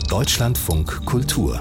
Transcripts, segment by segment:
Deutschlandfunk Kultur.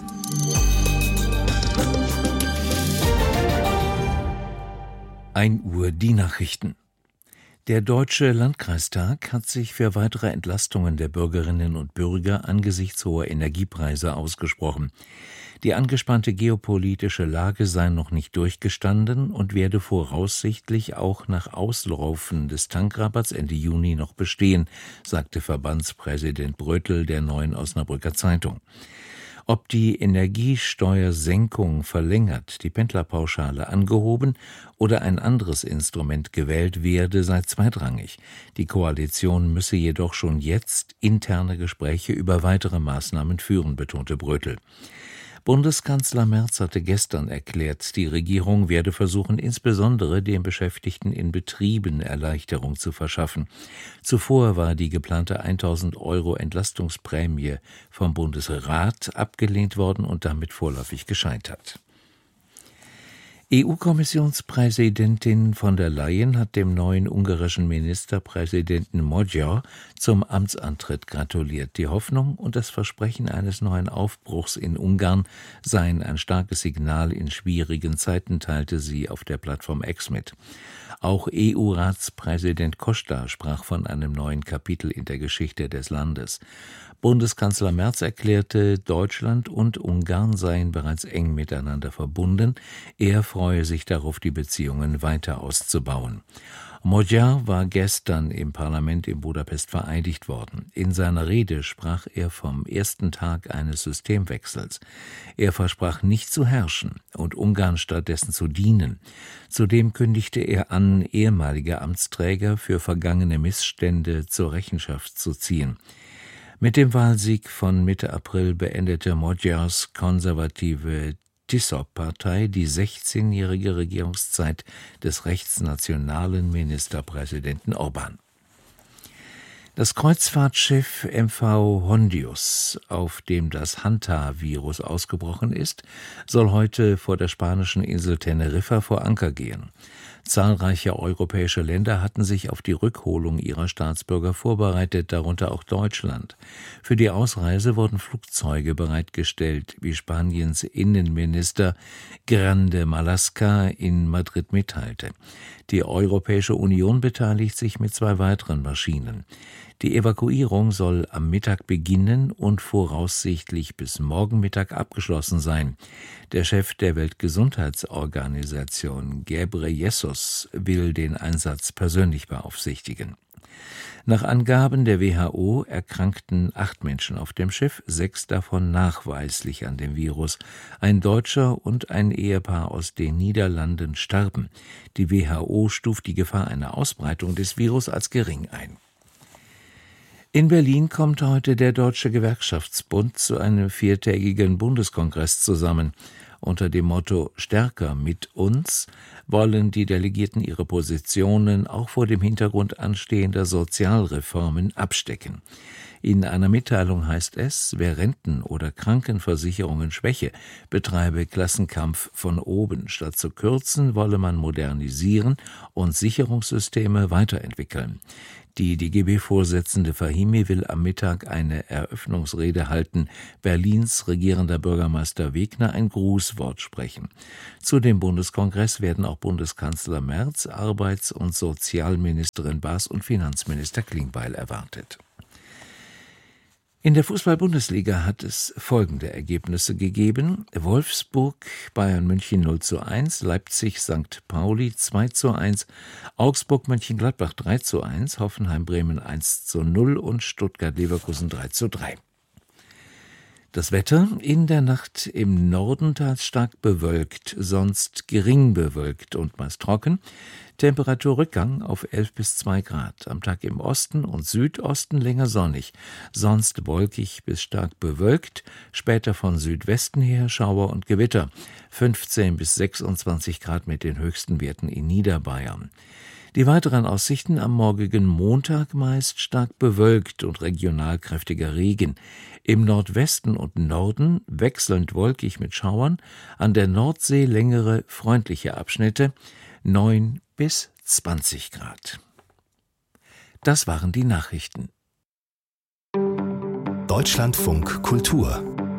Uhr die Nachrichten. Der Deutsche Landkreistag hat sich für weitere Entlastungen der Bürgerinnen und Bürger angesichts hoher Energiepreise ausgesprochen. Die angespannte geopolitische Lage sei noch nicht durchgestanden und werde voraussichtlich auch nach Auslaufen des Tankrabatts Ende Juni noch bestehen, sagte Verbandspräsident Brötel der Neuen Osnabrücker Zeitung. Ob die Energiesteuersenkung verlängert, die Pendlerpauschale angehoben oder ein anderes Instrument gewählt werde, sei zweitrangig. Die Koalition müsse jedoch schon jetzt interne Gespräche über weitere Maßnahmen führen, betonte Brötel. Bundeskanzler Merz hatte gestern erklärt, die Regierung werde versuchen, insbesondere den Beschäftigten in Betrieben Erleichterung zu verschaffen. Zuvor war die geplante 1.000 € Entlastungsprämie vom Bundesrat abgelehnt worden und damit vorläufig gescheitert. EU-Kommissionspräsidentin von der Leyen hat dem neuen ungarischen Ministerpräsidenten Magyar zum Amtsantritt gratuliert. Die Hoffnung und das Versprechen eines neuen Aufbruchs in Ungarn seien ein starkes Signal in schwierigen Zeiten, teilte sie auf der Plattform X mit. Auch EU-Ratspräsident Costa sprach von einem neuen Kapitel in der Geschichte des Landes. Bundeskanzler Merz erklärte, Deutschland und Ungarn seien bereits eng miteinander verbunden. Er freue sich darauf, die Beziehungen weiter auszubauen. Magyar war gestern im Parlament in Budapest vereidigt worden. In seiner Rede sprach er vom ersten Tag eines Systemwechsels. Er versprach nicht zu herrschen und Ungarn stattdessen zu dienen. Zudem kündigte er an, ehemalige Amtsträger für vergangene Missstände zur Rechenschaft zu ziehen. Mit dem Wahlsieg von Mitte April beendete Magyars konservative TISZOP-Partei die 16-jährige Regierungszeit des rechtsnationalen Ministerpräsidenten Orbán. Das Kreuzfahrtschiff MV Hondius, auf dem das Hanta-Virus ausgebrochen ist, soll heute vor der spanischen Insel Teneriffa vor Anker gehen. Zahlreiche europäische Länder hatten sich auf die Rückholung ihrer Staatsbürger vorbereitet, darunter auch Deutschland. Für die Ausreise wurden Flugzeuge bereitgestellt, wie Spaniens Innenminister Grande Marlaska in Madrid mitteilte. Die Europäische Union beteiligt sich mit 2 weiteren Maschinen. Die Evakuierung soll am Mittag beginnen und voraussichtlich bis morgen Mittag abgeschlossen sein. Der Chef der Weltgesundheitsorganisation, Ghebreyesus, will den Einsatz persönlich beaufsichtigen. Nach Angaben der WHO erkrankten 8 Menschen auf dem Schiff, 6 davon nachweislich an dem Virus. Ein Deutscher und ein Ehepaar aus den Niederlanden starben. Die WHO stuft die Gefahr einer Ausbreitung des Virus als gering ein. In Berlin kommt heute der Deutsche Gewerkschaftsbund zu einem 4-tägigen Bundeskongress zusammen. Unter dem Motto »Stärker mit uns« wollen die Delegierten ihre Positionen auch vor dem Hintergrund anstehender Sozialreformen abstecken. In einer Mitteilung heißt es, wer Renten- oder Krankenversicherungen schwäche, betreibe Klassenkampf von oben. Statt zu kürzen, wolle man modernisieren und Sicherungssysteme weiterentwickeln. Die DGB-Vorsitzende Fahimi will am Mittag eine Eröffnungsrede halten. Berlins regierender Bürgermeister Wegner ein Grußwort sprechen. Zu dem Bundeskongress werden auch Bundeskanzler Merz, Arbeits- und Sozialministerin Baas und Finanzminister Klingbeil erwartet. In der Fußball-Bundesliga hat es folgende Ergebnisse gegeben: Wolfsburg, Bayern München 0:1, Leipzig St. Pauli 2:1, Augsburg Mönchengladbach 3:1, Hoffenheim Bremen 1:0 und Stuttgart Leverkusen 3:3. Das Wetter: in der Nacht im Norden teils stark bewölkt, sonst gering bewölkt und meist trocken. Temperaturrückgang auf 11 bis 2 Grad. Am Tag im Osten und Südosten länger sonnig, sonst wolkig bis stark bewölkt, später von Südwesten her Schauer und Gewitter. 15 bis 26 Grad mit den höchsten Werten in Niederbayern. Die weiteren Aussichten: am morgigen Montag meist stark bewölkt und regional kräftiger Regen. Im Nordwesten und Norden wechselnd wolkig mit Schauern, an der Nordsee längere freundliche Abschnitte, 9 bis 20 Grad. Das waren die Nachrichten. Deutschlandfunk Kultur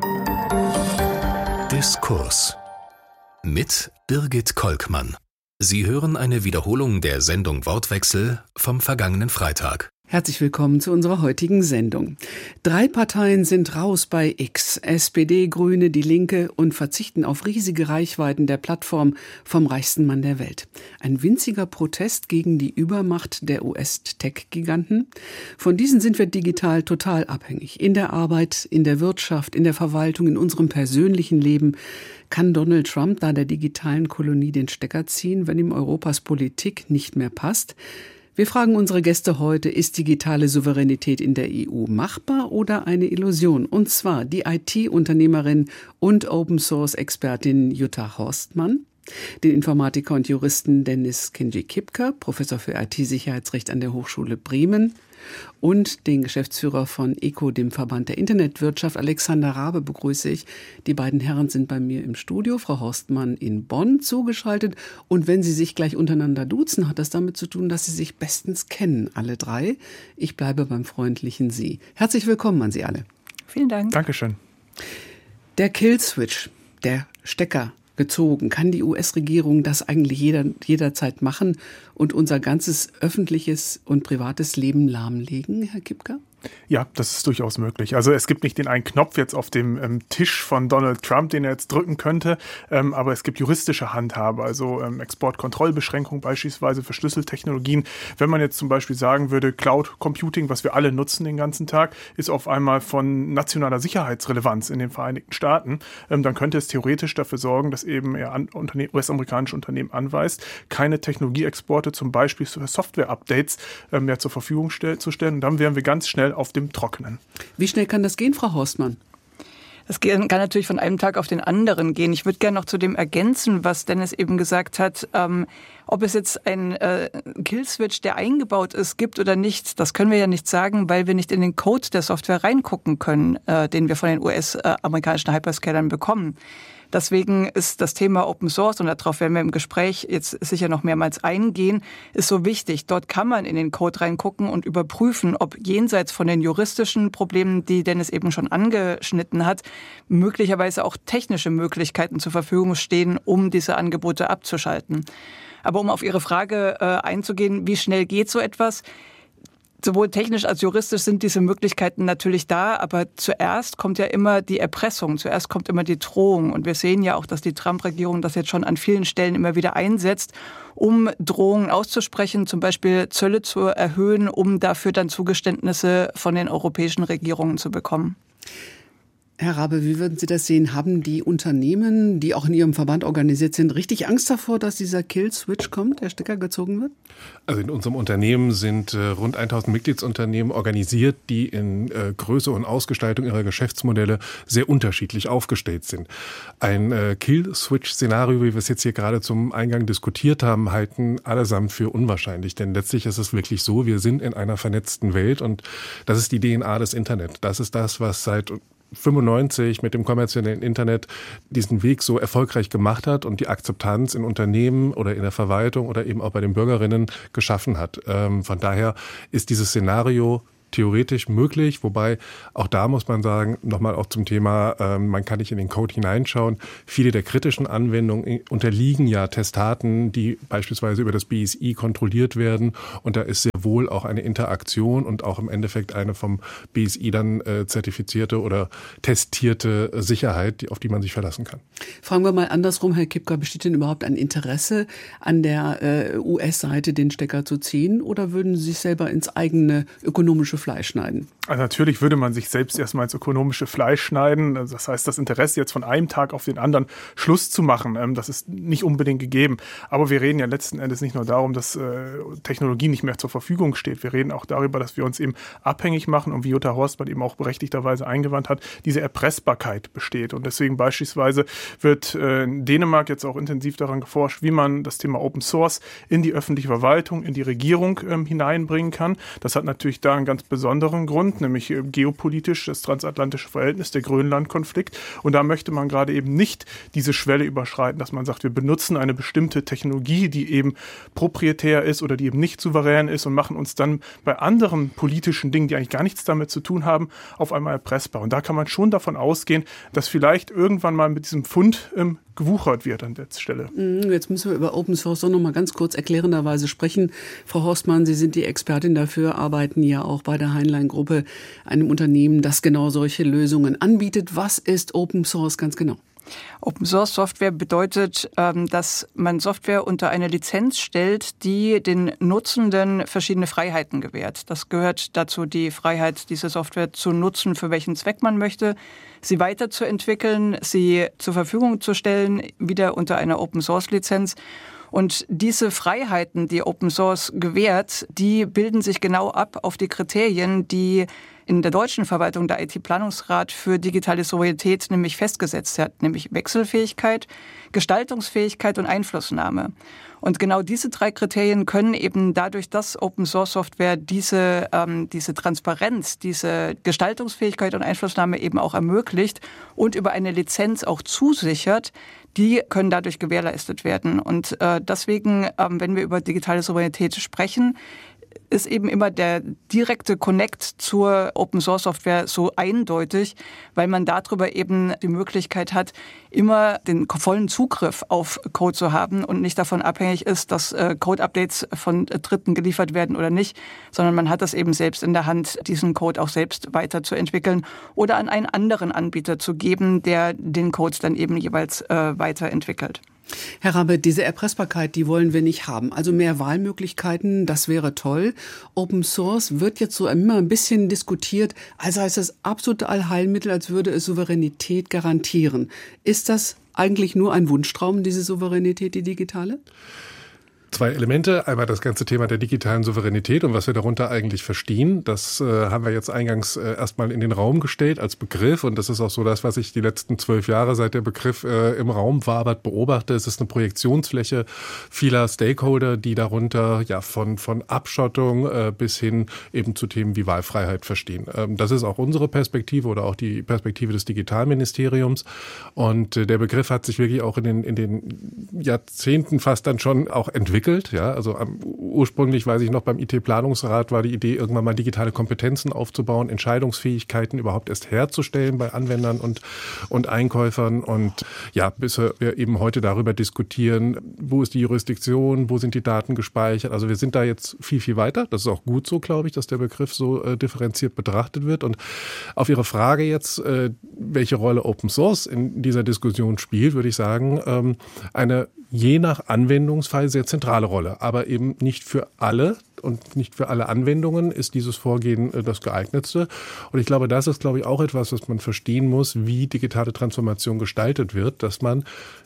Diskurs mit Birgit Kolkmann. Sie hören eine Wiederholung der Sendung Wortwechsel vom vergangenen Freitag. Herzlich willkommen zu unserer heutigen Sendung. 3 Parteien sind raus bei X, SPD, Grüne, Die Linke und verzichten auf riesige Reichweiten der Plattform vom reichsten Mann der Welt. Ein winziger Protest gegen die Übermacht der US-Tech-Giganten. Von diesen sind wir digital total abhängig. In der Arbeit, in der Wirtschaft, in der Verwaltung, in unserem persönlichen Leben. Kann Donald Trump da der digitalen Kolonie den Stecker ziehen, wenn ihm Europas Politik nicht mehr passt? Wir fragen unsere Gäste heute, ist digitale Souveränität in der EU machbar oder eine Illusion? Und zwar die IT-Unternehmerin und Open-Source-Expertin Jutta Horstmann, den Informatiker und Juristen Dennis Kinji-Kipker, Professor für IT-Sicherheitsrecht an der Hochschule Bremen, und den Geschäftsführer von ECO, dem Verband der Internetwirtschaft, Alexander Rabe, begrüße ich. Die beiden Herren sind bei mir im Studio, Frau Horstmann in Bonn zugeschaltet. Und wenn Sie sich gleich untereinander duzen, hat das damit zu tun, dass Sie sich bestens kennen, alle 3. Ich bleibe beim freundlichen Sie. Herzlich willkommen an Sie alle. Vielen Dank. Dankeschön. Der Killswitch, der Stecker gezogen. Kann die US-Regierung das eigentlich jederzeit machen und unser ganzes öffentliches und privates Leben lahmlegen, Herr Kipker? Ja, das ist durchaus möglich. Also es gibt nicht den einen Knopf jetzt auf dem Tisch von Donald Trump, den er jetzt drücken könnte, aber es gibt juristische Handhabe, also Exportkontrollbeschränkungen beispielsweise für Schlüsseltechnologien. Wenn man jetzt zum Beispiel sagen würde, Cloud Computing, was wir alle nutzen den ganzen Tag, ist auf einmal von nationaler Sicherheitsrelevanz in den Vereinigten Staaten, dann könnte es theoretisch dafür sorgen, dass eben er US-amerikanische Unternehmen anweist, keine Technologieexporte zum Beispiel für Software-Updates mehr zur Verfügung zu stellen. Und dann wären wir ganz schnell auf dem Trockenen. Wie schnell kann das gehen, Frau Horstmann? Das kann natürlich von einem Tag auf den anderen gehen. Ich würde gerne noch zu dem ergänzen, was Dennis eben gesagt hat. Ob es jetzt ein Killswitch, der eingebaut ist, gibt oder nicht, das können wir ja nicht sagen, weil wir nicht in den Code der Software reingucken können, den wir von den US-amerikanischen Hyperscalern bekommen. Deswegen ist das Thema Open Source, und darauf werden wir im Gespräch jetzt sicher noch mehrmals eingehen, ist so wichtig. Dort kann man in den Code reingucken und überprüfen, ob jenseits von den juristischen Problemen, die Dennis eben schon angeschnitten hat, möglicherweise auch technische Möglichkeiten zur Verfügung stehen, um diese Angebote abzuschalten. Aber um auf Ihre Frage einzugehen, wie schnell geht so etwas? Sowohl technisch als juristisch sind diese Möglichkeiten natürlich da, aber zuerst kommt ja immer die Erpressung, zuerst kommt immer die Drohung. Und wir sehen ja auch, dass die Trump-Regierung das jetzt schon an vielen Stellen immer wieder einsetzt, um Drohungen auszusprechen, zum Beispiel Zölle zu erhöhen, um dafür dann Zugeständnisse von den europäischen Regierungen zu bekommen. Herr Rabe, wie würden Sie das sehen? Haben die Unternehmen, die auch in Ihrem Verband organisiert sind, richtig Angst davor, dass dieser Kill-Switch kommt, der Stecker gezogen wird? Also in unserem Unternehmen sind rund 1000 Mitgliedsunternehmen organisiert, die in Größe und Ausgestaltung ihrer Geschäftsmodelle sehr unterschiedlich aufgestellt sind. Ein Kill-Switch-Szenario, wie wir es jetzt hier gerade zum Eingang diskutiert haben, halten allesamt für unwahrscheinlich. Denn letztlich ist es wirklich so, wir sind in einer vernetzten Welt und das ist die DNA des Internet. Das ist das, was seit 95 mit dem kommerziellen Internet diesen Weg so erfolgreich gemacht hat und die Akzeptanz in Unternehmen oder in der Verwaltung oder eben auch bei den Bürgerinnen geschaffen hat. Von daher ist dieses Szenario theoretisch möglich, wobei auch da muss man sagen, nochmal auch zum Thema, man kann nicht in den Code hineinschauen. Viele der kritischen Anwendungen unterliegen ja Testaten, die beispielsweise über das BSI kontrolliert werden und da ist sehr wohl auch eine Interaktion und auch im Endeffekt eine vom BSI dann zertifizierte oder testierte Sicherheit, auf die man sich verlassen kann. Fragen wir mal andersrum, Herr Kipker, besteht denn überhaupt ein Interesse an der US-Seite, den Stecker zu ziehen, oder würden Sie sich selber ins eigene ökonomische Fleisch schneiden? Also natürlich würde man sich selbst erstmal ins ökonomische Fleisch schneiden. Also das heißt, das Interesse jetzt von einem Tag auf den anderen Schluss zu machen, das ist nicht unbedingt gegeben. Aber wir reden ja letzten Endes nicht nur darum, dass Technologie nicht mehr zur Verfügung steht. Wir reden auch darüber, dass wir uns eben abhängig machen und wie Jutta Horstmann eben auch berechtigterweise eingewandt hat, diese Erpressbarkeit besteht. Und deswegen beispielsweise wird in Dänemark jetzt auch intensiv daran geforscht, wie man das Thema Open Source in die öffentliche Verwaltung, in die Regierung hineinbringen kann. Das hat natürlich da einen ganz besonderen Grund, nämlich geopolitisch das transatlantische Verhältnis, der Grönland-Konflikt. Und da möchte man gerade eben nicht diese Schwelle überschreiten, dass man sagt, wir benutzen eine bestimmte Technologie, die eben proprietär ist oder die eben nicht souverän ist und machen uns dann bei anderen politischen Dingen, die eigentlich gar nichts damit zu tun haben, auf einmal erpressbar. Und da kann man schon davon ausgehen, dass vielleicht irgendwann mal mit diesem Fund gewuchert wird an der Stelle. Jetzt müssen wir über Open Source noch mal ganz kurz erklärenderweise sprechen. Frau Horstmann, Sie sind die Expertin dafür, arbeiten ja auch bei der Heinlein-Gruppe, einem Unternehmen, das genau solche Lösungen anbietet. Was ist Open Source ganz genau? Open Source Software bedeutet, dass man Software unter eine Lizenz stellt, die den Nutzenden verschiedene Freiheiten gewährt. Das gehört dazu, die Freiheit, diese Software zu nutzen, für welchen Zweck man möchte, sie weiterzuentwickeln, sie zur Verfügung zu stellen, wieder unter einer Open Source Lizenz. Und diese Freiheiten, die Open Source gewährt, die bilden sich genau ab auf die Kriterien, die in der deutschen Verwaltung der IT-Planungsrat für digitale Souveränität nämlich festgesetzt hat, nämlich Wechselfähigkeit, Gestaltungsfähigkeit und Einflussnahme. Und genau diese 3 Kriterien können eben dadurch, dass Open-Source-Software diese Transparenz, diese Gestaltungsfähigkeit und Einflussnahme eben auch ermöglicht und über eine Lizenz auch zusichert, die können dadurch gewährleistet werden. Und deswegen, wenn wir über digitale Souveränität sprechen, ist eben immer der direkte Connect zur Open-Source-Software so eindeutig, weil man darüber eben die Möglichkeit hat, immer den vollen Zugriff auf Code zu haben und nicht davon abhängig ist, dass Code-Updates von Dritten geliefert werden oder nicht, sondern man hat das eben selbst in der Hand, diesen Code auch selbst weiterzuentwickeln oder an einen anderen Anbieter zu geben, der den Code dann eben jeweils weiterentwickelt. Herr Rabbe, diese Erpressbarkeit, die wollen wir nicht haben. Also mehr Wahlmöglichkeiten, das wäre toll. Open Source wird jetzt so immer ein bisschen diskutiert, als heißt es absolute Allheilmittel, als würde es Souveränität garantieren. Ist das eigentlich nur ein Wunschtraum, diese Souveränität, die digitale? 2 Elemente. Einmal das ganze Thema der digitalen Souveränität und was wir darunter eigentlich verstehen. Das haben wir jetzt eingangs erstmal in den Raum gestellt als Begriff. Und das ist auch so das, was ich die letzten 12 Jahre, seit der Begriff im Raum wabert, beobachte. Es ist eine Projektionsfläche vieler Stakeholder, die darunter ja von Abschottung bis hin eben zu Themen wie Wahlfreiheit verstehen. Das ist auch unsere Perspektive oder auch die Perspektive des Digitalministeriums. Und der Begriff hat sich wirklich auch in den Jahrzehnten fast dann schon auch entwickelt. Ja, also ursprünglich, weiß ich noch, beim IT-Planungsrat war die Idee, irgendwann mal digitale Kompetenzen aufzubauen, Entscheidungsfähigkeiten überhaupt erst herzustellen bei Anwendern und Einkäufern. Und ja, bis wir eben heute darüber diskutieren, wo ist die Jurisdiktion, wo sind die Daten gespeichert. Also wir sind da jetzt viel, viel weiter. Das ist auch gut so, glaube ich, dass der Begriff so differenziert betrachtet wird. Und auf Ihre Frage jetzt, welche Rolle Open Source in dieser Diskussion spielt, würde ich sagen, eine je nach Anwendungsfall sehr zentrale Rolle, aber eben nicht für alle und nicht für alle Anwendungen ist dieses Vorgehen das geeignetste. Und ich glaube, das ist, auch etwas, was man verstehen muss, wie digitale Transformation gestaltet wird, dass man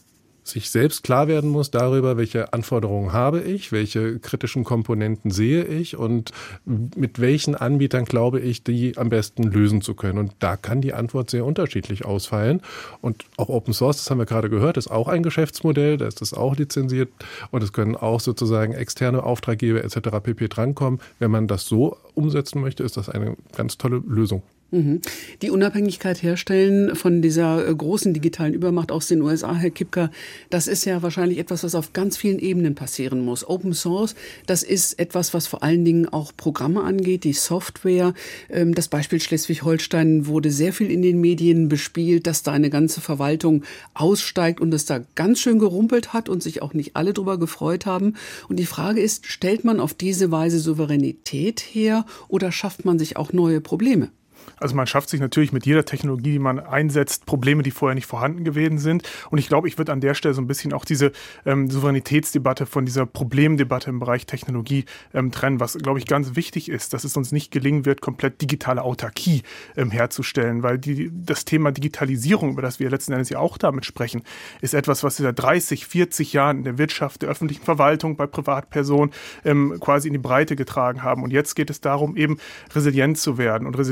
sich selbst klar werden muss darüber, welche Anforderungen habe ich, welche kritischen Komponenten sehe ich und mit welchen Anbietern glaube ich, die am besten lösen zu können. Und da kann die Antwort sehr unterschiedlich ausfallen. Und auch Open Source, das haben wir gerade gehört, ist auch ein Geschäftsmodell, da ist das auch lizenziert und es können auch sozusagen externe Auftraggeber etc. pp. Drankommen. Wenn man das so umsetzen möchte, ist das eine ganz tolle Lösung. Die Unabhängigkeit herstellen von dieser großen digitalen Übermacht aus den USA, Herr Kipka, das ist ja wahrscheinlich etwas, was auf ganz vielen Ebenen passieren muss. Open Source, das ist etwas, was vor allen Dingen auch Programme angeht, die Software. Das Beispiel Schleswig-Holstein wurde sehr viel in den Medien bespielt, dass da eine ganze Verwaltung aussteigt und es da ganz schön gerumpelt hat und sich auch nicht alle drüber gefreut haben. Und die Frage ist, stellt man auf diese Weise Souveränität her oder schafft man sich auch neue Probleme? Also man schafft sich natürlich mit jeder Technologie, die man einsetzt, Probleme, die vorher nicht vorhanden gewesen sind. Und ich glaube, ich würde an der Stelle so ein bisschen auch diese Souveränitätsdebatte von dieser Problemdebatte im Bereich Technologie trennen, was, glaube ich, ganz wichtig ist, dass es uns nicht gelingen wird, komplett digitale Autarkie herzustellen, weil das Thema Digitalisierung, über das wir letzten Endes ja auch damit sprechen, ist etwas, was seit 30, 40 Jahren in der Wirtschaft, der öffentlichen Verwaltung, bei Privatpersonen quasi in die Breite getragen haben. Und jetzt geht es darum, eben resilient zu werden. Und resilient bedeutet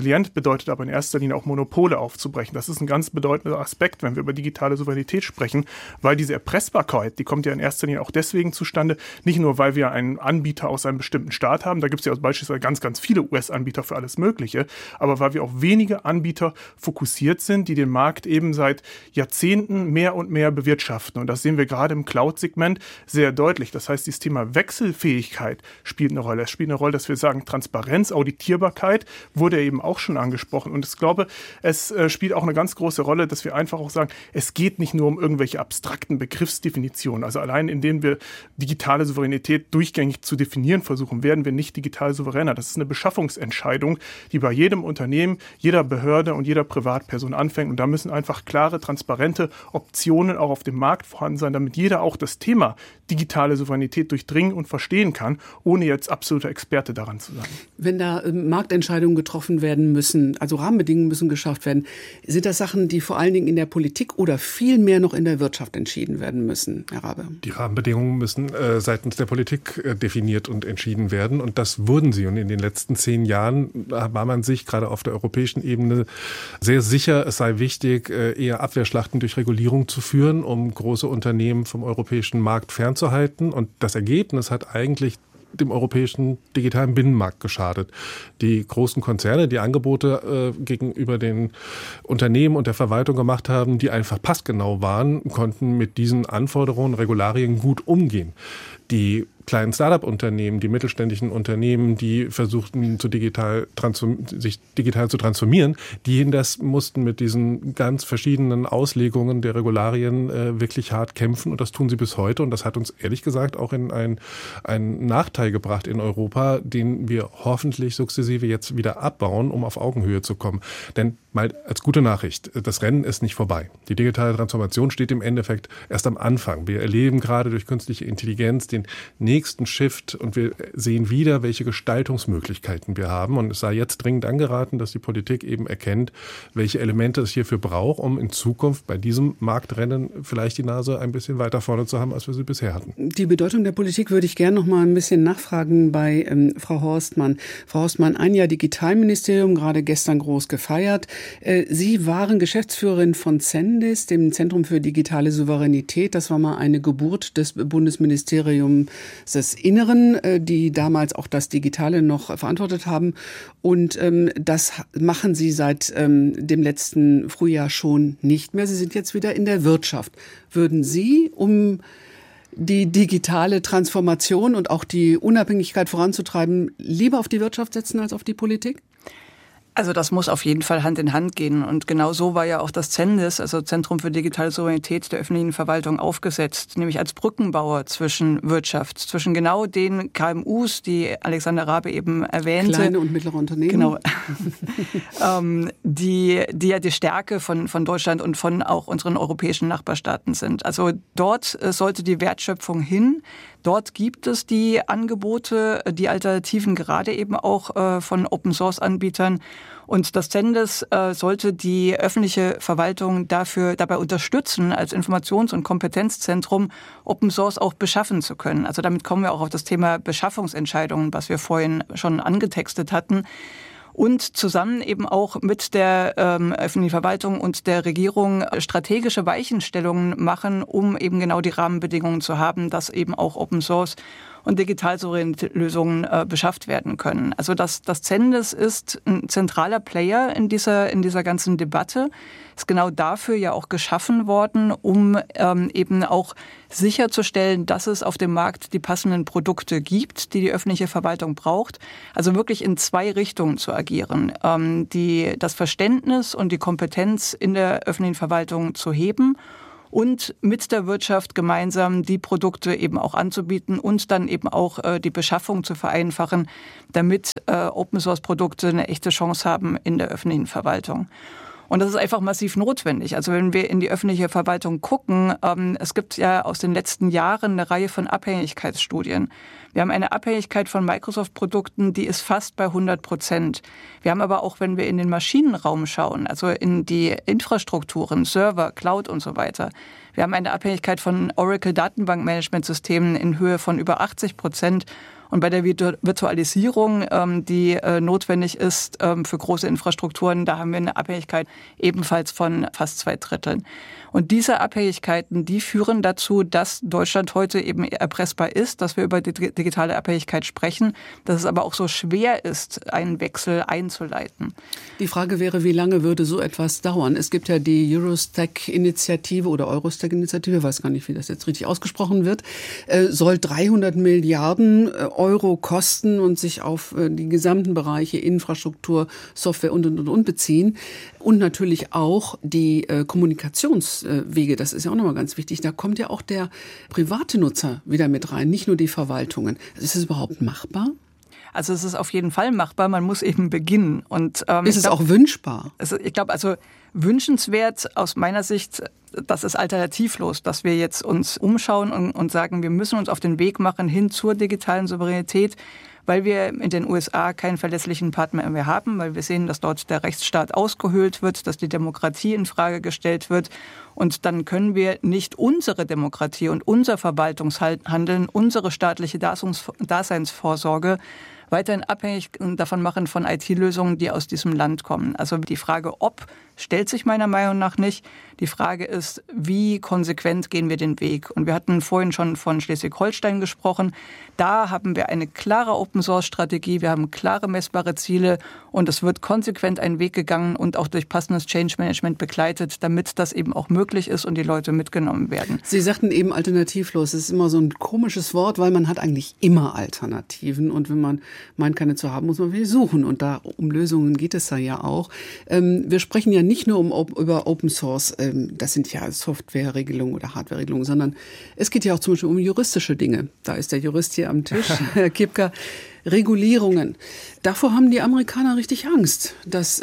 bedeutet aber in erster Linie auch Monopole aufzubrechen. Das ist ein ganz bedeutender Aspekt, wenn wir über digitale Souveränität sprechen, weil diese Erpressbarkeit, die kommt ja in erster Linie auch deswegen zustande, nicht nur, weil wir einen Anbieter aus einem bestimmten Staat haben, da gibt es ja beispielsweise ganz, ganz viele US-Anbieter für alles Mögliche, aber weil wir auf wenige Anbieter fokussiert sind, die den Markt eben seit Jahrzehnten mehr und mehr bewirtschaften. Und das sehen wir gerade im Cloud-Segment sehr deutlich. Das heißt, dieses Thema Wechselfähigkeit spielt eine Rolle. Es spielt eine Rolle, dass wir sagen, Transparenz, Auditierbarkeit wurde eben auch schon angesprochen. Und ich glaube, es spielt auch eine ganz große Rolle, dass wir einfach auch sagen, es geht nicht nur um irgendwelche abstrakten Begriffsdefinitionen. Also allein indem wir digitale Souveränität durchgängig zu definieren versuchen, werden wir nicht digital souveräner. Das ist eine Beschaffungsentscheidung, die bei jedem Unternehmen, jeder Behörde und jeder Privatperson anfängt. Und da müssen einfach klare, transparente Optionen auch auf dem Markt vorhanden sein, damit jeder auch das Thema digitale Souveränität durchdringen und verstehen kann, ohne jetzt absoluter Experte daran zu sein. Wenn da Marktentscheidungen getroffen werden müssen, also Rahmenbedingungen müssen geschafft werden, sind das Sachen, die vor allen Dingen in der Politik oder viel mehr noch in der Wirtschaft entschieden werden müssen, Herr Rabe? Die Rahmenbedingungen müssen seitens der Politik definiert und entschieden werden und das wurden sie. Und in den letzten 10 Jahren war man sich gerade auf der europäischen Ebene sehr sicher, es sei wichtig, eher Abwehrschlachten durch Regulierung zu führen, um große Unternehmen vom europäischen Markt fernzuhalten. Und das Ergebnis hat eigentlich dem europäischen digitalen Binnenmarkt geschadet. Die großen Konzerne, die Angebote gegenüber den Unternehmen und der Verwaltung gemacht haben, die einfach passgenau waren, konnten mit diesen Anforderungen, Regularien gut umgehen. Die kleinen Start-up-Unternehmen, die mittelständischen Unternehmen, die versuchten, sich digital zu transformieren, die mussten mit diesen ganz verschiedenen Auslegungen der Regularien wirklich hart kämpfen und das tun sie bis heute und das hat uns ehrlich gesagt auch in einen Nachteil gebracht in Europa, den wir hoffentlich sukzessive jetzt wieder abbauen, um auf Augenhöhe zu kommen. Denn mal als gute Nachricht, das Rennen ist nicht vorbei. Die digitale Transformation steht im Endeffekt erst am Anfang. Wir erleben gerade durch künstliche Intelligenz den nächsten Shift und wir sehen wieder, welche Gestaltungsmöglichkeiten wir haben. Und es sei jetzt dringend angeraten, dass die Politik eben erkennt, welche Elemente es hierfür braucht, um in Zukunft bei diesem Marktrennen vielleicht die Nase ein bisschen weiter vorne zu haben, als wir sie bisher hatten. Die Bedeutung der Politik würde ich gerne noch mal ein bisschen nachfragen bei Frau Horstmann. Frau Horstmann, ein Jahr Digitalministerium, gerade gestern groß gefeiert. Sie waren Geschäftsführerin von CENDIS, dem Zentrum für digitale Souveränität. Das war mal eine Geburt des Bundesministeriums des Inneren, die damals auch das Digitale noch verantwortet haben. Und das machen Sie seit dem letzten Frühjahr schon nicht mehr. Sie sind jetzt wieder in der Wirtschaft. Würden Sie, um die digitale Transformation und auch die Unabhängigkeit voranzutreiben, lieber auf die Wirtschaft setzen als auf die Politik? Also das muss auf jeden Fall Hand in Hand gehen. Und genau so war ja auch das CENDIS, also Zentrum für digitale Souveränität der öffentlichen Verwaltung, aufgesetzt. Nämlich als Brückenbauer zwischen Wirtschaft, zwischen genau den KMUs, die Alexander Rabe eben erwähnte. Kleine und mittlere Unternehmen. Genau. Die ja die Stärke von Deutschland und von auch unseren europäischen Nachbarstaaten sind. Also dort sollte die Wertschöpfung hin. Dort gibt es die Angebote, die Alternativen, gerade eben auch von Open-Source-Anbietern. Und das CENDIS sollte die öffentliche Verwaltung dabei unterstützen, als Informations- und Kompetenzzentrum Open Source auch beschaffen zu können. Also damit kommen wir auch auf das Thema Beschaffungsentscheidungen, was wir vorhin schon angetextet hatten. Und zusammen eben auch mit der öffentlichen Verwaltung und der Regierung strategische Weichenstellungen machen, um eben genau die Rahmenbedingungen zu haben, dass eben auch Open Source und digital-souveräne Lösungen beschafft werden können. Also das CENDIS ist ein zentraler Player in dieser ganzen Debatte. Ist genau dafür ja auch geschaffen worden, um eben auch sicherzustellen, dass es auf dem Markt die passenden Produkte gibt, die die öffentliche Verwaltung braucht. Also wirklich in 2 Richtungen zu agieren. Das Verständnis und die Kompetenz in der öffentlichen Verwaltung zu heben und mit der Wirtschaft gemeinsam die Produkte eben auch anzubieten und dann eben auch die Beschaffung zu vereinfachen, damit Open-Source-Produkte eine echte Chance haben in der öffentlichen Verwaltung. Und das ist einfach massiv notwendig. Also wenn wir in die öffentliche Verwaltung gucken, es gibt ja aus den letzten Jahren eine Reihe von Abhängigkeitsstudien. Wir haben eine Abhängigkeit von Microsoft-Produkten, die ist fast bei 100%. Wir haben aber auch, wenn wir in den Maschinenraum schauen, also in die Infrastrukturen, Server, Cloud und so weiter, wir haben eine Abhängigkeit von Oracle-Datenbankmanagementsystemen in Höhe von über 80%. Und bei der Virtualisierung, die notwendig ist für große Infrastrukturen, da haben wir eine Abhängigkeit ebenfalls von fast 2/3. Und diese Abhängigkeiten, die führen dazu, dass Deutschland heute eben erpressbar ist, dass wir über die digitale Abhängigkeit sprechen, dass es aber auch so schwer ist, einen Wechsel einzuleiten. Die Frage wäre, wie lange würde so etwas dauern? Es gibt ja die Eurostack-Initiative oder Eurostack-Initiative, ich weiß gar nicht, wie das jetzt richtig ausgesprochen wird, soll 300 Milliarden Euro kosten und sich auf die gesamten Bereiche Infrastruktur, Software und beziehen. Und natürlich auch die Kommunikationswege, das ist ja auch nochmal ganz wichtig. Da kommt ja auch der private Nutzer wieder mit rein, nicht nur die Verwaltungen. Ist es überhaupt machbar? Also es ist auf jeden Fall machbar, man muss eben beginnen. Und, ist es auch wünschbar? Ich glaube, also wünschenswert aus meiner Sicht, das ist alternativlos, dass wir jetzt uns umschauen und sagen, wir müssen uns auf den Weg machen hin zur digitalen Souveränität, weil wir in den USA keinen verlässlichen Partner mehr haben, weil wir sehen, dass dort der Rechtsstaat ausgehöhlt wird, dass die Demokratie in Frage gestellt wird. Und dann können wir nicht unsere Demokratie und unser Verwaltungshandeln, unsere staatliche Daseinsvorsorge weiterhin abhängig davon machen von IT-Lösungen, die aus diesem Land kommen. Also die Frage, ob, stellt sich meiner Meinung nach nicht. Die Frage ist, wie konsequent gehen wir den Weg? Und wir hatten vorhin schon von Schleswig-Holstein gesprochen. Da haben wir eine klare Open-Source-Strategie, wir haben klare messbare Ziele und es wird konsequent einen Weg gegangen und auch durch passendes Change-Management begleitet, damit das eben auch möglich ist und die Leute mitgenommen werden. Sie sagten eben alternativlos. Das ist immer so ein komisches Wort, weil man hat eigentlich immer Alternativen. Und wenn man meint, keine zu haben, muss man wirklich suchen. Und da um Lösungen geht es ja auch. Wir sprechen ja nicht nur über Open Source, das sind ja Softwareregelungen oder Hardwareregelungen, sondern es geht ja auch zum Beispiel um juristische Dinge. Da ist der Jurist hier am Tisch, Herr Kipka. Regulierungen. Davor haben die Amerikaner richtig Angst, dass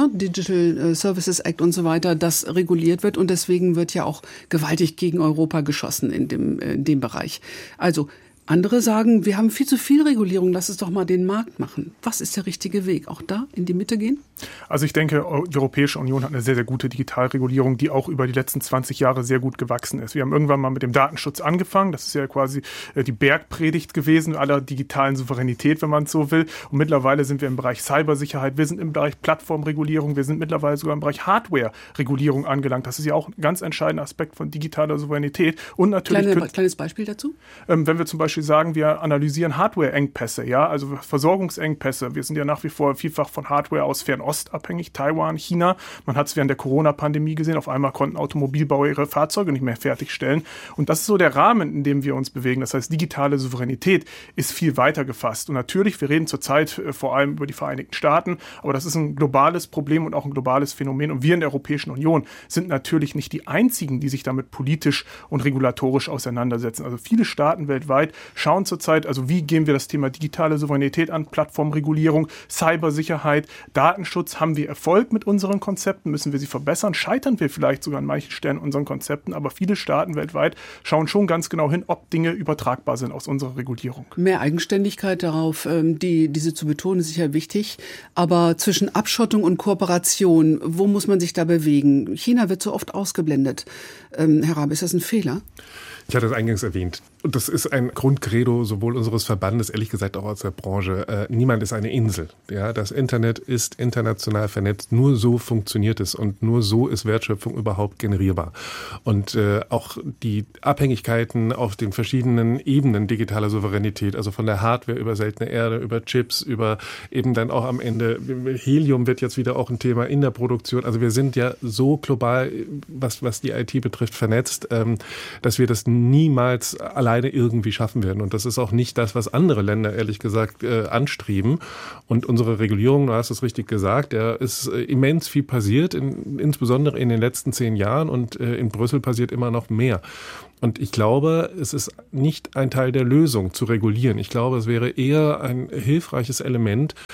Digital Services Act und so weiter, das reguliert wird. Und deswegen wird ja auch gewaltig gegen Europa geschossen in dem Bereich. Also andere sagen, wir haben viel zu viel Regulierung, lass es doch mal den Markt machen. Was ist der richtige Weg? Auch da in die Mitte gehen? Also ich denke, die Europäische Union hat eine sehr, sehr gute Digitalregulierung, die auch über die letzten 20 Jahre sehr gut gewachsen ist. Wir haben irgendwann mal mit dem Datenschutz angefangen. Das ist ja quasi die Bergpredigt gewesen aller digitalen Souveränität, wenn man es so will. Und mittlerweile sind wir im Bereich Cybersicherheit, wir sind im Bereich Plattformregulierung, wir sind mittlerweile sogar im Bereich Hardware-Regulierung angelangt. Das ist ja auch ein ganz entscheidender Aspekt von digitaler Souveränität. Und natürlich kleines Beispiel dazu? Wenn wir zum Beispiel sagen, wir analysieren Hardware-Engpässe, ja, also Versorgungsengpässe. Wir sind ja nach wie vor vielfach von Hardware aus Fernost abhängig, Taiwan, China. Man hat es während der Corona-Pandemie gesehen, auf einmal konnten Automobilbauer ihre Fahrzeuge nicht mehr fertigstellen. Und das ist so der Rahmen, in dem wir uns bewegen. Das heißt, digitale Souveränität ist viel weiter gefasst. Und natürlich, wir reden zurzeit vor allem über die Vereinigten Staaten, aber das ist ein globales Problem und auch ein globales Phänomen. Und wir in der Europäischen Union sind natürlich nicht die einzigen, die sich damit politisch und regulatorisch auseinandersetzen. Also viele Staaten weltweit schauen zurzeit, also wie gehen wir das Thema digitale Souveränität an, Plattformregulierung, Cybersicherheit, Datenschutz. Haben wir Erfolg mit unseren Konzepten? Müssen wir sie verbessern? Scheitern wir vielleicht sogar an manchen Stellen unseren Konzepten? Aber viele Staaten weltweit schauen schon ganz genau hin, ob Dinge übertragbar sind aus unserer Regulierung. Mehr Eigenständigkeit darauf, diese zu betonen, ist sicher wichtig. Aber zwischen Abschottung und Kooperation, wo muss man sich da bewegen? China wird so oft ausgeblendet. Herr Rabe, ist das ein Fehler? Ich hatte es eingangs erwähnt. Und das ist ein Grundcredo sowohl unseres Verbandes, ehrlich gesagt auch aus der Branche. Niemand ist eine Insel. Ja, das Internet ist international vernetzt. Nur so funktioniert es und nur so ist Wertschöpfung überhaupt generierbar. Und auch die Abhängigkeiten auf den verschiedenen Ebenen digitaler Souveränität, also von der Hardware über seltene Erde, über Chips, über eben dann auch am Ende Helium wird jetzt wieder auch ein Thema in der Produktion. Also wir sind ja so global, was die IT betrifft, vernetzt, dass wir das niemals alleine irgendwie schaffen werden. Und das ist auch nicht das, was andere Länder, ehrlich gesagt, anstreben. Und unsere Regulierung, du hast es richtig gesagt, da ist immens viel passiert, insbesondere in den letzten 10 Jahren. Und in Brüssel passiert immer noch mehr. Und ich glaube, es ist nicht ein Teil der Lösung zu regulieren. Ich glaube, es wäre eher ein hilfreiches Element,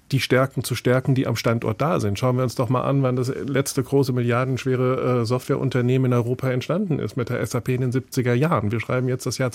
die Stärken zu stärken, die am Standort da sind. Schauen wir uns doch mal an, wann das letzte große milliardenschwere Softwareunternehmen in Europa entstanden ist, mit der SAP in den 70er Jahren. Wir schreiben jetzt das Jahr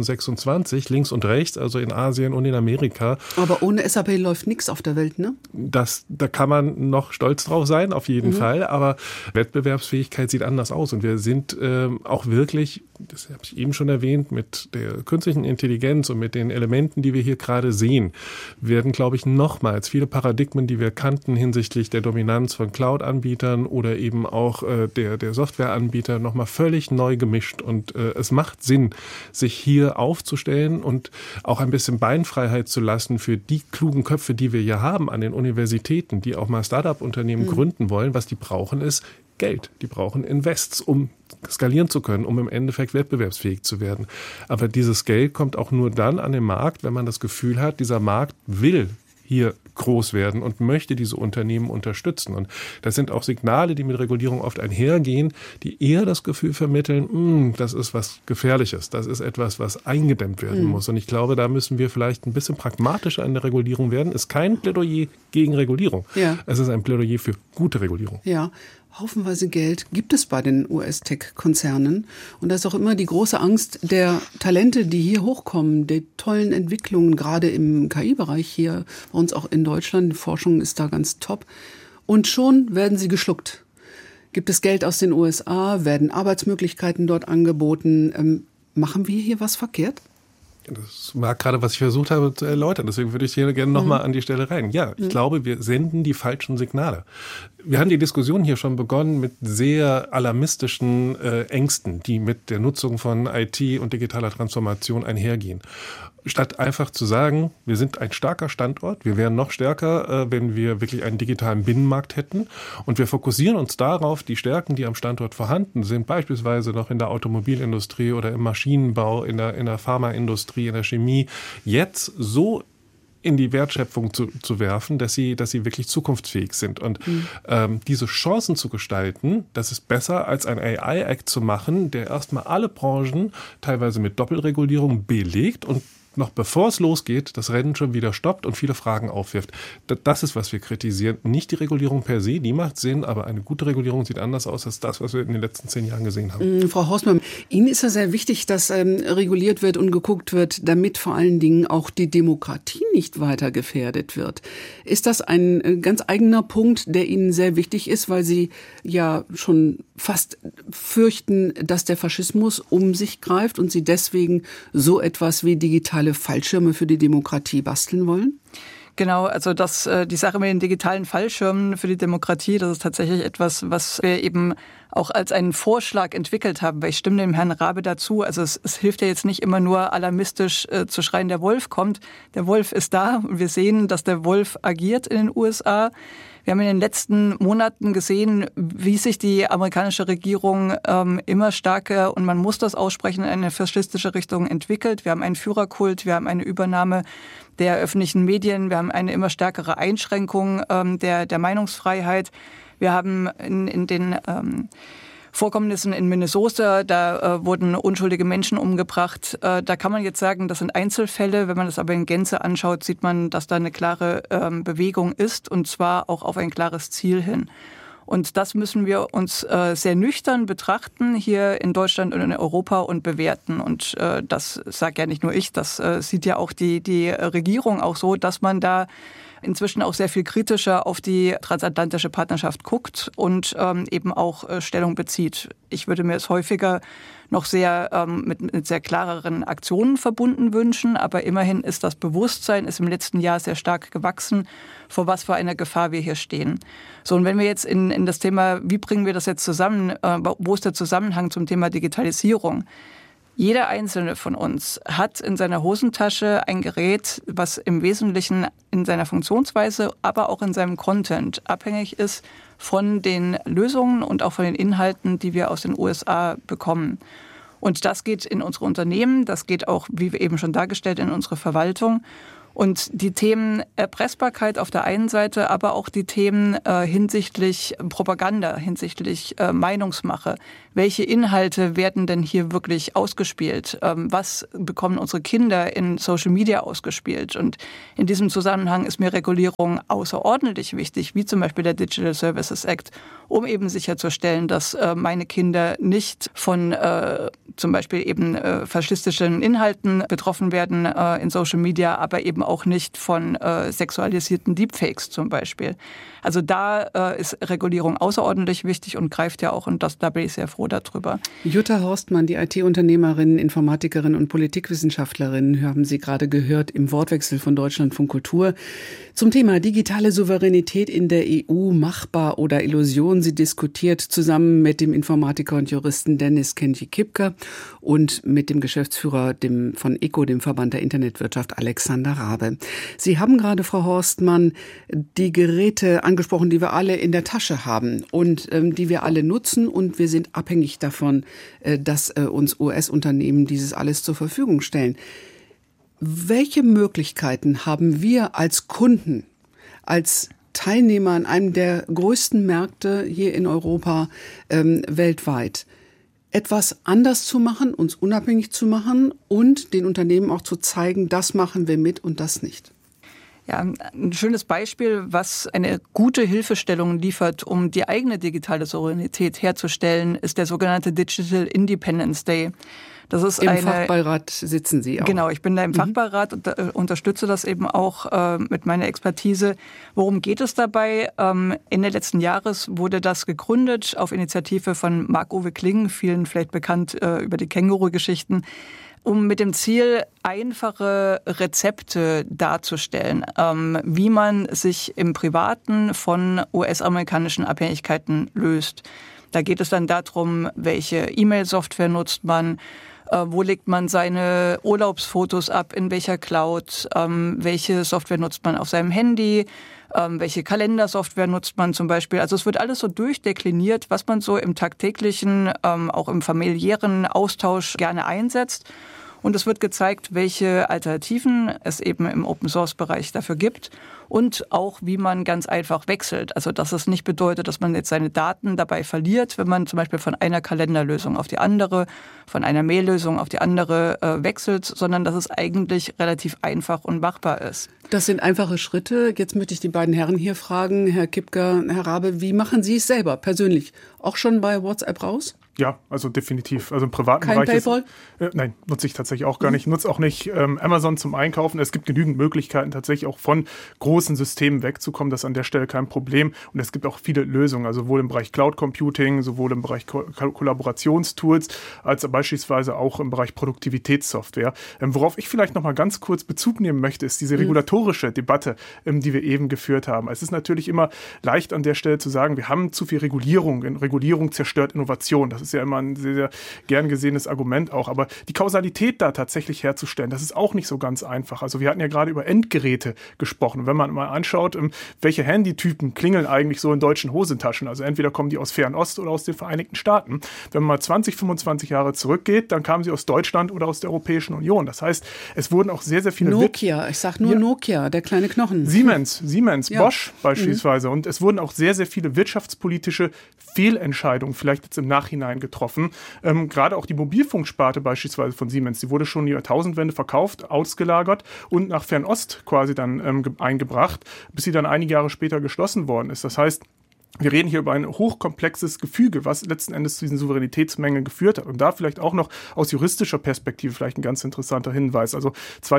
2026, links und rechts, also in Asien und in Amerika. Aber ohne SAP läuft nichts auf der Welt, ne? Da kann man noch stolz drauf sein, auf jeden Fall, aber Wettbewerbsfähigkeit sieht anders aus und wir sind auch wirklich, das habe ich eben schon erwähnt, mit der künstlichen Intelligenz und mit den Elementen, die wir hier gerade sehen, werden, glaube ich, nochmals viele Paradigmen, die wir kannten hinsichtlich der Dominanz von Cloud-Anbietern oder eben auch der Softwareanbieter nochmal völlig neu gemischt. Und es macht Sinn, sich hier aufzustellen und auch ein bisschen Beinfreiheit zu lassen für die klugen Köpfe, die wir hier haben an den Universitäten, die auch mal Start-up-Unternehmen gründen wollen. Was die brauchen, ist Geld. Die brauchen Invests, um skalieren zu können, um im Endeffekt wettbewerbsfähig zu werden. Aber dieses Geld kommt auch nur dann an den Markt, wenn man das Gefühl hat, dieser Markt will hier groß werden und möchte diese Unternehmen unterstützen. Und das sind auch Signale, die mit Regulierung oft einhergehen, die eher das Gefühl vermitteln, das ist was Gefährliches, das ist etwas, was eingedämmt werden muss. Und ich glaube, da müssen wir vielleicht ein bisschen pragmatischer in der Regulierung werden. Es ist kein Plädoyer gegen Regulierung. Ja. Es ist ein Plädoyer für gute Regulierung. Ja. Haufenweise Geld gibt es bei den US-Tech-Konzernen. Und da ist auch immer die große Angst der Talente, die hier hochkommen, die tollen Entwicklungen, gerade im KI-Bereich hier, bei uns auch in Deutschland. Die Forschung ist da ganz top. Und schon werden sie geschluckt. Gibt es Geld aus den USA? Werden Arbeitsmöglichkeiten dort angeboten? Machen wir hier was verkehrt? Das war gerade, was ich versucht habe zu erläutern. Deswegen würde ich hier gerne nochmal an die Stelle rein. Ja, ich glaube, wir senden die falschen Signale. Wir haben die Diskussion hier schon begonnen mit sehr alarmistischen Ängsten, die mit der Nutzung von IT und digitaler Transformation einhergehen. Statt einfach zu sagen, wir sind ein starker Standort, wir wären noch stärker, wenn wir wirklich einen digitalen Binnenmarkt hätten. Und wir fokussieren uns darauf, die Stärken, die am Standort vorhanden sind, beispielsweise noch in der Automobilindustrie oder im Maschinenbau, in der Pharmaindustrie, in der Chemie, jetzt so in die Wertschöpfung zu werfen, dass sie wirklich zukunftsfähig sind. Und diese Chancen zu gestalten, das ist besser als ein AI-Act zu machen, der erstmal alle Branchen teilweise mit Doppelregulierung belegt und noch bevor es losgeht, das Rennen schon wieder stoppt und viele Fragen aufwirft. Das ist, was wir kritisieren. Nicht die Regulierung per se, die macht Sinn, aber eine gute Regulierung sieht anders aus als das, was wir in den letzten 10 Jahren gesehen haben. Frau Horstmann, Ihnen ist ja sehr wichtig, dass reguliert wird und geguckt wird, damit vor allen Dingen auch die Demokratie nicht weiter gefährdet wird. Ist das ein ganz eigener Punkt, der Ihnen sehr wichtig ist, weil Sie ja schon fast fürchten, dass der Faschismus um sich greift und Sie deswegen so etwas wie digitale Fallschirme für die Demokratie basteln wollen? Genau, also die Sache mit den digitalen Fallschirmen für die Demokratie, das ist tatsächlich etwas, was wir eben auch als einen Vorschlag entwickelt haben, weil ich stimme dem Herrn Raabe dazu. Also es hilft ja jetzt nicht immer nur alarmistisch zu schreien, der Wolf kommt. Der Wolf ist da und wir sehen, dass der Wolf agiert in den USA. Wir haben in den letzten Monaten gesehen, wie sich die amerikanische Regierung immer stärker, und man muss das aussprechen, in eine faschistische Richtung entwickelt. Wir haben einen Führerkult, wir haben eine Übernahme der öffentlichen Medien, wir haben eine immer stärkere Einschränkung der Meinungsfreiheit. Wir haben in den Vorkommnissen in Minnesota, da wurden unschuldige Menschen umgebracht. Da kann man jetzt sagen, das sind Einzelfälle. Wenn man das aber in Gänze anschaut, sieht man, dass da eine klare Bewegung ist, und zwar auch auf ein klares Ziel hin. Und das müssen wir uns sehr nüchtern betrachten hier in Deutschland und in Europa und bewerten. Und das sage ja nicht nur ich, das sieht ja auch die Regierung auch so, dass man da inzwischen auch sehr viel kritischer auf die transatlantische Partnerschaft guckt und eben auch Stellung bezieht. Ich würde mir es häufiger noch sehr mit sehr klareren Aktionen verbunden wünschen, aber immerhin ist das Bewusstsein im letzten Jahr sehr stark gewachsen, vor was für einer Gefahr wir hier stehen. So, und wenn wir jetzt in das Thema, wie bringen wir das jetzt zusammen, wo ist der Zusammenhang zum Thema Digitalisierung? Jeder Einzelne von uns hat in seiner Hosentasche ein Gerät, was im Wesentlichen in seiner Funktionsweise, aber auch in seinem Content abhängig ist von den Lösungen und auch von den Inhalten, die wir aus den USA bekommen. Und das geht in unsere Unternehmen, das geht auch, wie wir eben schon dargestellt, in unsere Verwaltung. Und die Themen Erpressbarkeit auf der einen Seite, aber auch die Themen hinsichtlich Propaganda, hinsichtlich Meinungsmache. Welche Inhalte werden denn hier wirklich ausgespielt? Was bekommen unsere Kinder in Social Media ausgespielt? Und in diesem Zusammenhang ist mir Regulierung außerordentlich wichtig, wie zum Beispiel der Digital Services Act, um eben sicherzustellen, dass meine Kinder nicht von zum Beispiel eben faschistischen Inhalten betroffen werden in Social Media, aber eben auch nicht von sexualisierten Deepfakes zum Beispiel. Also da ist Regulierung außerordentlich wichtig und greift ja auch, und da bin ich sehr froh darüber. Jutta Horstmann, die IT-Unternehmerin, Informatikerin und Politikwissenschaftlerin, haben Sie gerade gehört im Wortwechsel von Deutschlandfunk Kultur zum Thema digitale Souveränität in der EU, machbar oder Illusion. Sie diskutiert zusammen mit dem Informatiker und Juristen Dennis Kenji-Kipker und mit dem Geschäftsführer von ECO, dem Verband der Internetwirtschaft, Alexander Rabe. Sie haben gerade, Frau Horstmann, die Geräte angesprochen, die wir alle in der Tasche haben und die wir alle nutzen, und wir sind abhängig davon, dass uns US-Unternehmen dieses alles zur Verfügung stellen. Welche Möglichkeiten haben wir als Kunden, als Teilnehmer an einem der größten Märkte hier in Europa weltweit, etwas anders zu machen, uns unabhängig zu machen und den Unternehmen auch zu zeigen, das machen wir mit und das nicht? Ja, ein schönes Beispiel, was eine gute Hilfestellung liefert, um die eigene digitale Souveränität herzustellen, ist der sogenannte Digital Independence Day. Das ist Im Fachbeirat sitzen Sie auch. Genau, ich bin da im Fachbeirat und unterstütze das eben auch mit meiner Expertise. Worum geht es dabei? Ende letzten Jahres wurde das gegründet auf Initiative von Marc-Uwe Kling, vielen vielleicht bekannt über die Känguru-Geschichten, um mit dem Ziel, einfache Rezepte darzustellen, wie man sich im Privaten von US-amerikanischen Abhängigkeiten löst. Da geht es dann darum, welche E-Mail-Software nutzt man, wo legt man seine Urlaubsfotos ab, in welcher Cloud, welche Software nutzt man auf seinem Handy, welche Kalendersoftware nutzt man zum Beispiel. Also es wird alles so durchdekliniert, was man so im tagtäglichen, auch im familiären Austausch gerne einsetzt. Und es wird gezeigt, welche Alternativen es eben im Open-Source-Bereich dafür gibt und auch, wie man ganz einfach wechselt. Also dass es nicht bedeutet, dass man jetzt seine Daten dabei verliert, wenn man zum Beispiel von einer Kalenderlösung auf die andere, von einer Mail-Lösung auf die andere wechselt, sondern dass es eigentlich relativ einfach und machbar ist. Das sind einfache Schritte. Jetzt möchte ich die beiden Herren hier fragen, Herr Kipker, Herr Rabe, wie machen Sie es selber persönlich? Auch schon bei WhatsApp raus? Ja, also definitiv. Also im privaten Kein Bereich PayPal? Nein, nutze ich tatsächlich auch gar nicht. Nutze auch nicht Amazon zum Einkaufen. Es gibt genügend Möglichkeiten, tatsächlich auch von großen Systemen wegzukommen. Das ist an der Stelle kein Problem. Und es gibt auch viele Lösungen, also sowohl im Bereich Cloud Computing, sowohl im Bereich Kollaborationstools, als beispielsweise auch im Bereich Produktivitätssoftware. Worauf ich vielleicht noch mal ganz kurz Bezug nehmen möchte, ist diese regulatorische Debatte, die wir eben geführt haben. Es ist natürlich immer leicht an der Stelle zu sagen, wir haben zu viel Regulierung. Regulierung zerstört Innovation. Das ist ja immer ein sehr, sehr gern gesehenes Argument auch. Aber die Kausalität da tatsächlich herzustellen, das ist auch nicht so ganz einfach. Also wir hatten ja gerade über Endgeräte gesprochen. Wenn man mal anschaut, welche Handytypen klingeln eigentlich so in deutschen Hosentaschen, also entweder kommen die aus Fernost oder aus den Vereinigten Staaten. Wenn man mal 20, 25 Jahre zurückgeht, dann kamen sie aus Deutschland oder aus der Europäischen Union. Das heißt, es wurden auch sehr, sehr viele... Nokia, ich sag nur Nokia, der kleine Knochen. Siemens, ja. Bosch beispielsweise. Und es wurden auch sehr, sehr viele wirtschaftspolitische Fehlentscheidungen vielleicht jetzt im Nachhinein getroffen. Gerade auch die Mobilfunksparte beispielsweise von Siemens, die wurde schon in die Jahrtausendwende verkauft, ausgelagert und nach Fernost quasi dann eingebracht, bis sie dann einige Jahre später geschlossen worden ist. Das heißt, wir reden hier über ein hochkomplexes Gefüge, was letzten Endes zu diesen Souveränitätsmängeln geführt hat. Und da vielleicht auch noch aus juristischer Perspektive vielleicht ein ganz interessanter Hinweis. Also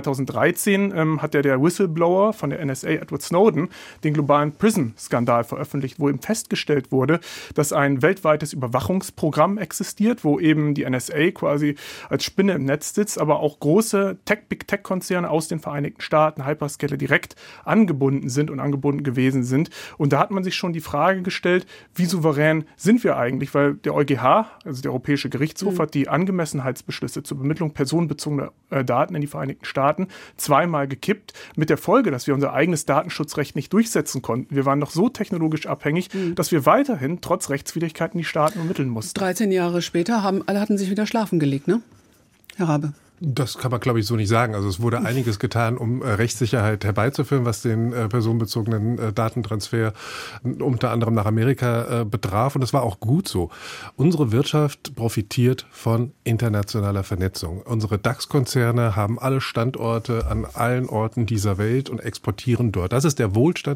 2013 hat der Whistleblower von der NSA, Edward Snowden, den globalen PRISM-Skandal veröffentlicht, wo eben festgestellt wurde, dass ein weltweites Überwachungsprogramm existiert, wo eben die NSA quasi als Spinne im Netz sitzt, aber auch große Big Tech-Konzerne aus den Vereinigten Staaten, Hyperscaler, direkt angebunden sind und angebunden gewesen sind. Und da hat man sich schon die Frage gestellt, wie souverän sind wir eigentlich, weil der EuGH, also der Europäische Gerichtshof, hat die Angemessenheitsbeschlüsse zur Bemittlung personenbezogener Daten in die Vereinigten Staaten zweimal gekippt, mit der Folge, dass wir unser eigenes Datenschutzrecht nicht durchsetzen konnten. Wir waren noch so technologisch abhängig, dass wir weiterhin trotz Rechtswidrigkeiten die Staaten ermitteln mussten. 13 Jahre später alle hatten sich wieder schlafen gelegt, ne? Herr Rabe. Das kann man, glaube ich, so nicht sagen. Also es wurde einiges getan, um Rechtssicherheit herbeizuführen, was den personenbezogenen Datentransfer unter anderem nach Amerika betraf. Und das war auch gut so. Unsere Wirtschaft profitiert von internationaler Vernetzung. Unsere DAX-Konzerne haben alle Standorte an allen Orten dieser Welt und exportieren dort. Das ist der Wohlstand